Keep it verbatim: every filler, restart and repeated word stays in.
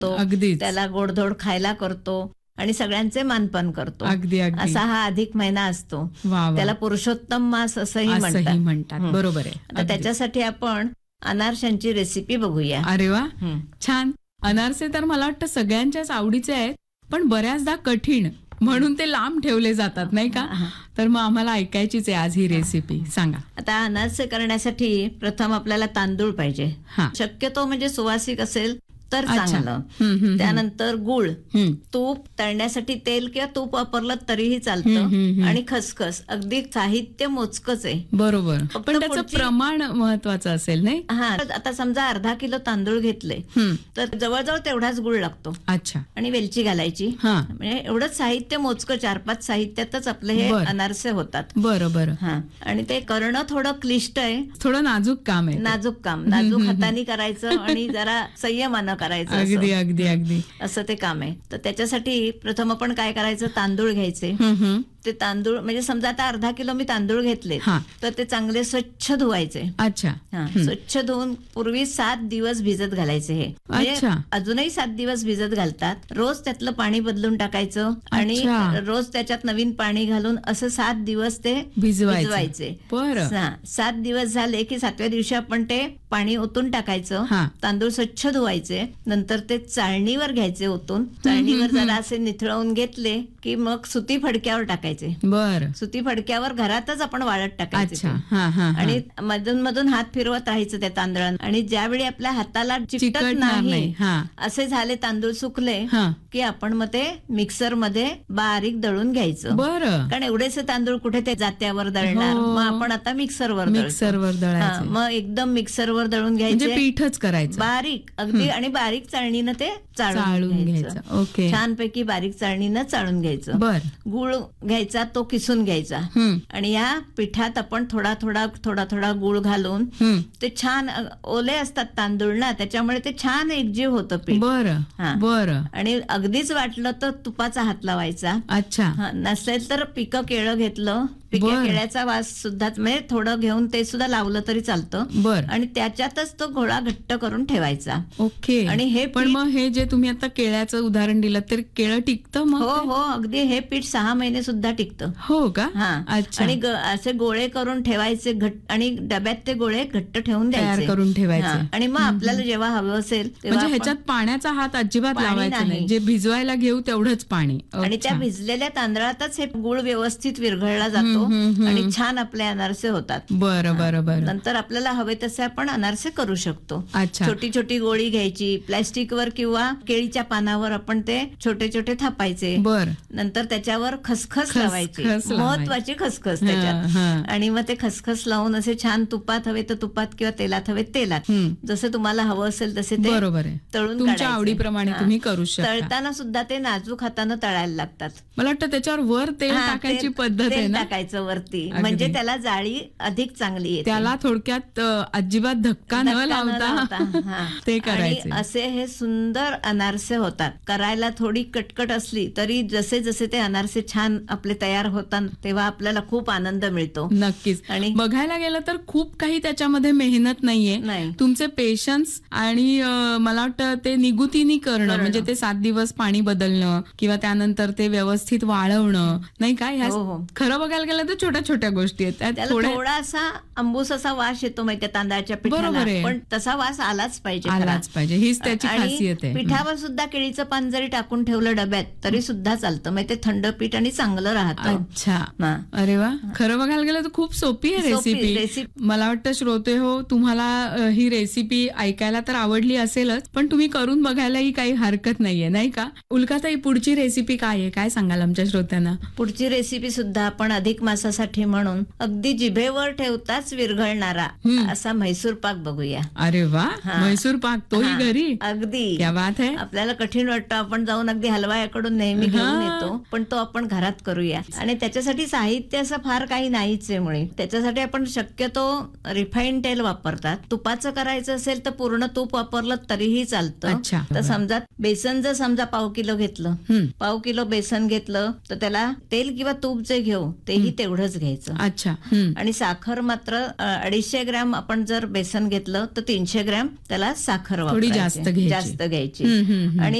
करतो, त्याला गोडधोड खायला करतो आणि सगळ्यांचे मानपान करतो. अगदी अगदी असा हा अधिक महिना असतो. त्याला पुरुषोत्तम मास असंही असंही म्हणतात. बरोबर आहे. तर त्याच्यासाठी आपण अनारशांची रेसिपी बघूया. अरे वा, छान. अनारसे तर मला वाटतं सगळ्यांच्याच आवडीचे आहेत, पण बऱ्याचदा कठीण म्हणून ते लांब ठेवले जातात, नाही का? तर मग आम्हाला ऐकायचीच आहे आज ही रेसिपी. सांगा. आता अनारसे करण्यासाठी प्रथम आपल्याला तांदूळ पाहिजे. शक्यतो म्हणजे सुवासिक असेल तर चांगलं. त्यानंतर गुळ, तूप, तळण्यासाठी तेल किंवा तूप वापरलं तरीही चालतं, आणि खसखस. अगदी साहित्य मोजकच आहे. बरोबर, पण त्याचं प्रमाण महत्वाचं असेल, नाही? हा, आता समजा अर्धा किलो तांदूळ घेतले तर जवळजवळ तेवढाच गुळ लागतो. अच्छा. आणि वेलची घालायची. म्हणजे एवढंच साहित्य मोजकं, चार पाच साहित्यातच आपले हे अनारसे होतात. बरं बरं. हा, आणि ते करणं थोडं क्लिष्ट आहे, थोडं नाजूक काम आहे. नाजूक काम, नाजूक हाताने करायचं आणि जरा संयमानं करायचं. अगदी अगदी अगदी असं ते काम आहे. तर त्याच्यासाठी प्रथम आपण काय करायचं, तांदूळ घ्यायचे. ते तांदूळ म्हणजे समजा आता अर्धा किलो मी तांदूळ घेतले तर ते चांगले स्वच्छ धुवायचे. अच्छा. स्वच्छ धुवून पूर्वी सात दिवस भिजत घालायचे. हे म्हणजे अजूनही सात दिवस भिजत घालतात. रोज त्यातलं पाणी बदलून टाकायचं आणि रोज त्याच्यात नवीन पाणी घालून असं सात दिवस ते भिजवायचे. सात दिवस झाले की सातव्या दिवशी आपण ते पाणी ओतून टाकायचं. तांदूळ स्वच्छ धुवायचे. नंतर ते चाळणीवर घ्यायचे ओतून. चाळणीवर जरा असे निथळवून घेतले की मग सुती फडक्यावर टाकायचे. बर. सुती फडक्यावर घरातच आपण वाळत टाकायचे. आणि मधून मधून हात फिरवत राहायचं त्या तांदळांना. आणि ज्यावेळी आपल्या हाताला चिकटत नाही असे झाले, तांदूळ सुकले की आपण मग ते मिक्सर मध्ये बारीक दळून घ्यायचं. बरं. कारण एवढेसे तांदूळ कुठे ते जात्यावर दळणार, मग आपण आता मिक्सरवर मिक्सरवर दळायचं. मग एकदम मिक्सरवर दळून घ्यायचे, पीठच करायचं बारीक अगदी. आणि बारीक चाळणीनं ते चाळून घ्यायचं. ओके. छानपैकी बारीक चाळणीनं चाळून घ्यायचं. बर. गुळ घ्यायचा, तो किसून घ्यायचा. आणि या पिठात आपण थोडा थोडा थोडा थोडा गुळ घालून ते छान, ओले असतात तांदूळ ना, त्याच्यामुळे ते छान एकजीव होतं पीठ. बरं बरं. आणि अगदीच वाटलं तर तुपाचा हात लावायचा. अच्छा. नसेल तर पिकं केळं घेतलं, पिक्या केळ्याचा वास सुद्धा म्हणजे थोडं घेऊन ते सुद्धा लावलं तरी चालतं. बर. आणि त्याच्यातच तो गोळा घट्ट करून ठेवायचा. ओके. आणि हे पण मग हे जे तुम्ही आता केळ्याचं उदाहरण दिलं तर केळं टिकतं मग? हो हो, अगदी हे पीठ सहा महिने सुद्धा टिकतं. हो का? हा. आणि असे गोळे करून ठेवायचे घट्ट, आणि डब्यात ते गोळे घट्ट ठेवून द्यायचे, करून ठेवायचे. आणि मग आपल्याला जेव्हा हवं असेल म्हणजे ह्याच्यात पाण्याचा हात अजिबात लावायचा नाही, जे भिजवायला घेऊ तेवढंच पाणी. आणि त्या भिजलेल्या तांदळातच हे गुळ व्यवस्थित विरघळला जातो आणि छान आपले अनारसे होतात. बरं बरं बरं. नंतर आपल्याला हवे तसे आपण अनारसे करू शकतो. अच्छा. छोटी छोटी गोळी घ्यायची, प्लॅस्टिकवर किंवा केळीच्या पानावर आपण ते छोटे छोटे थापायचे. बर. नंतर त्याच्यावर खसखस लावायची, महत्वाची खसखस त्याच्यात. आणि मग ते खसखस लावून असे छान तुपात हवे तर तुपात किंवा तेलात हवे तेलात, जसं तुम्हाला हवं असेल तसे ते बरोबर आहे तळून तुमच्या आवडीप्रमाणे तुम्ही करू शकता. तळताना सुद्धा ते नाजूक हातानं तळायला लागतात. मला वाटतं त्याच्यावर वर तेल टाकायची पद्धत आहे ना, टाकायचं वरती, म्हणजे त्याला जाळी अधिक चांगली येते. त्याला थोडक्यात अजिबात धक्का न लावता ते करायचे. असे हे सुंदर अनारसे होतात. करायला थोडी कटकट असली तरी जसे जसे ते अनारसे छान आपले तयार होतात तेव्हा आपल्याला खूप आनंद मिळतो. नक्कीच. आणि बघायला गेलं तर खूप काही त्याच्यामध्ये मेहनत नाहीये. तुमचे पेशन्स आणि मला वाटतं ते निगुतीनी करणं, म्हणजे ते सात दिवस पाणी बदलणं किंवा त्यानंतर ते व्यवस्थित वाळवणं, नाही का? ह्या खरं बघायला गेलं तर छोट्या छोट्या गोष्टी आहेत. थोडासा अंबूस असा वास येतो माहिती तांदळाच्या पिठाला, पण तसा वास आलाच पाहिजे, आलाच पाहिजे. हीच त्याची खासियत आहे. पिठावर सुद्धा केळीचं पान जरी टाकून ठेवलं डब्यात तरी सुद्धा चालतं, म्हणजे ते थंड पीठ आणि चांगलं राहतं. अच्छा. अरे वा. खरं बघायला गेलं तर खूप सोपी आहे रेसिपी. मला वाटतं श्रोते हो, तुम्हाला ही रेसिपी ऐकायला तर आवडली असेलच, पण तुम्ही करून बघायलाही काही हरकत नाहीये, नाही का? उल्काताई, पुढची रेसिपी काय आहे, काय सांगाल आमच्या श्रोत्यांना? पुढची रेसिपी सुद्धा आपण अधिक मासासाठी म्हणून अगदी जिभेवर ठेवताच विरघळणारा असा म्हैसूर पाक बघूया. अरे वा. म्हैसूर पाक, तोही घरी? अगदी. क्या बात आहे. आपल्याला कठीण वाटतं, आपण जाऊन अगदी हलवायाकडून नेहमी घेऊन येतो, पण तो आपण घरात करूया. आणि त्याच्यासाठी साहित्य असं फार काही नाहीच आहे मुळे. त्याच्यासाठी आपण शक्यतो रिफाईंड तेल वापरतात. तुपाचं करायचं असेल तर पूर्ण तूप वापरलं तरीही चालतं. तर समजा बेसन जर समजा पाव किलो घेतलं, पाव किलो बेसन घेतलं तर त्याला तेल किंवा तूप जे घेऊ तेही तेवढंच घ्यायचं. अच्छा. आणि साखर मात्र अडीचशे ग्रॅम आपण जर बेसन घेतलं तर तीनशे ग्रॅम त्याला साखर थोडी जास्त जास्त घ्यायची. आणि